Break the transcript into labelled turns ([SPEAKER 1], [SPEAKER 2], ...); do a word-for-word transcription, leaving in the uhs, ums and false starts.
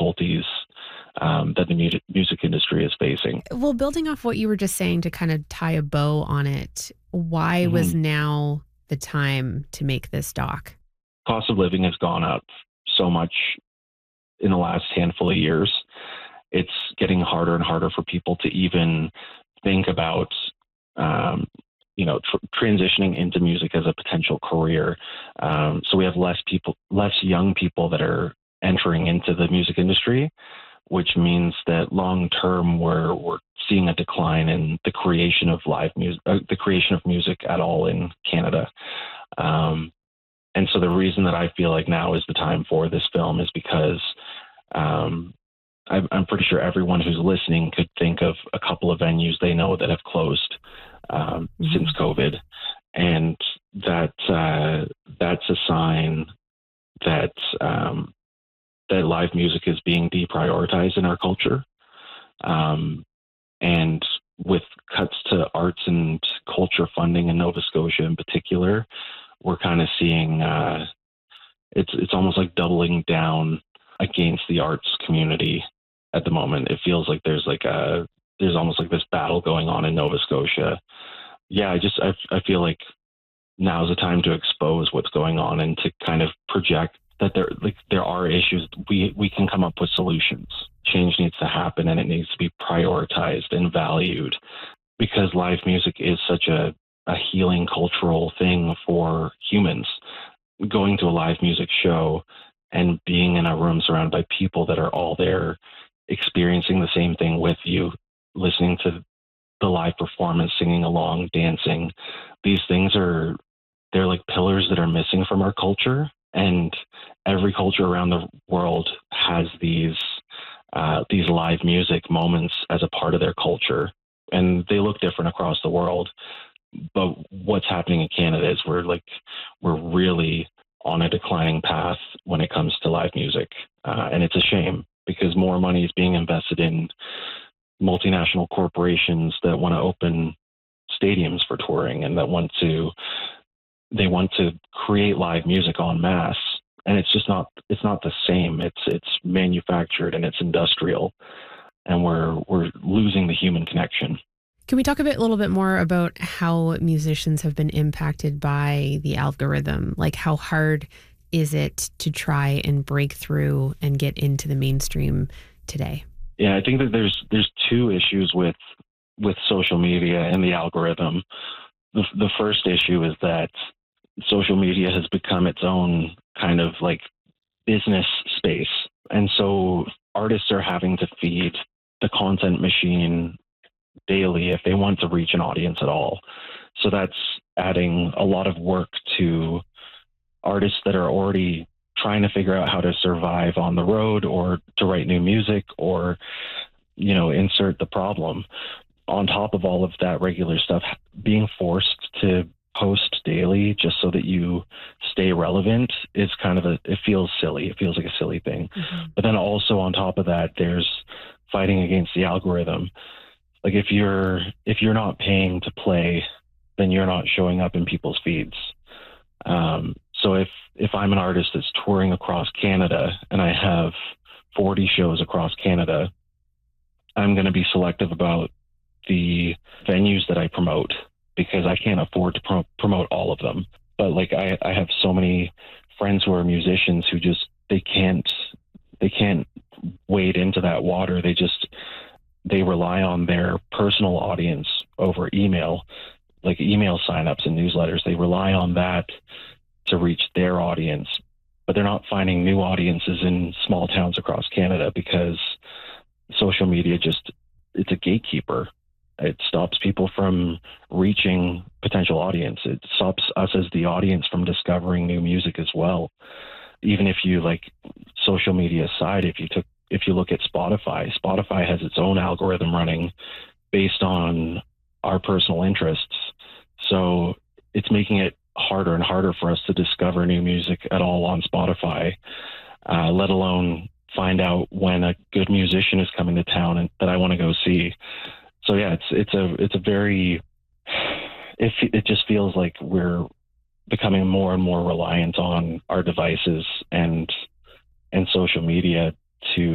[SPEAKER 1] difficulties um, that the music, music industry is facing.
[SPEAKER 2] Well, building off what you were just saying to kind of tie a bow on it, why was
[SPEAKER 1] Mm-hmm.
[SPEAKER 2] now the time to make this doc?
[SPEAKER 1] Cost of living has gone up so much in the last handful of years. It's getting harder and harder for people to even think about, um, you know, tr- transitioning into music as a potential career. Um, so we have less people, less young people that are entering into the music industry, which means that long term we're we're seeing a decline in the creation of live music, uh, the creation of music at all in Canada. Um, and so the reason that I feel like now is the time for this film is because um, I'm, I'm pretty sure everyone who's listening could think of a couple of venues they know that have closed um,
[SPEAKER 2] Mhm.
[SPEAKER 1] since COVID, and that uh, that's a sign that um, that live music is being deprioritized in our culture. Um, and with cuts to arts and culture funding in Nova Scotia in particular, we're kind of seeing uh, it's it's almost like doubling down against the arts community at the moment. It feels like there's like a there's almost like this battle going on in Nova Scotia. Yeah, I just I, I feel like now's the time to expose what's going on and to kind of project that there like there are issues. We we can come up with solutions. Change needs to happen, and it needs to be prioritized and valued, because live music is such a a healing cultural thing for humans. Going to a live music show and being in a room surrounded by people that are all there experiencing the same thing with you, listening to the live performance, singing along, dancing. These things are, they're like pillars that are missing from our culture. And every culture around the world has these, uh, these live music moments as a part of their culture. And they look different across the world. But what's happening in Canada is we're like, we're really on a declining path when it comes to live music. Uh, and it's a shame because more money is being invested in multinational corporations that want to open stadiums for touring and that want to, they want to create live music en masse. And it's just not, it's not the same. It's, it's manufactured and it's industrial, and we're, we're losing the human connection.
[SPEAKER 2] Can we talk a bit, a little bit more about how musicians have been impacted by the algorithm? Like, how hard is it to try and break through and get into the mainstream today?
[SPEAKER 1] Yeah, I think that there's there's two issues with with social media and the algorithm. The, the first issue is that social media has become its own kind of like business space, and so artists are having to feed the content machine daily if they want to reach an audience at all. So that's adding a lot of work to artists that are already trying to figure out how to survive on the road or to write new music or, you know, insert the problem. On top of all of that regular stuff, being forced to post daily just so that you stay relevant is kind of a, it feels silly. It feels like a silly thing. Mm-hmm. But then also on top of that, there's fighting against the algorithm. Like if you're if you're not paying to play, then you're not showing up in people's feeds. Um, so if if I'm an artist that's touring across Canada and I have forty shows across Canada, I'm going to be selective about the venues that I promote because I can't afford to pro- promote all of them. But like I, I have so many friends who are musicians who just they can't they can't wade into that water. They just they rely on their personal audience over email, like email signups and newsletters. They rely on that to reach their audience, but they're not finding new audiences in small towns across Canada because social media just, it's a gatekeeper. It stops people from reaching potential audience. It stops us as the audience from discovering new music as well. Even if you like social media aside, if you took if you look at Spotify, Spotify has its own algorithm running based on our personal interests. So it's making it harder and harder for us to discover new music at all on Spotify, uh, let alone find out when a good musician is coming to town and that I want to go see. So yeah, it's it's a it's a very it it just feels like we're becoming more and more reliant on our devices and and social media to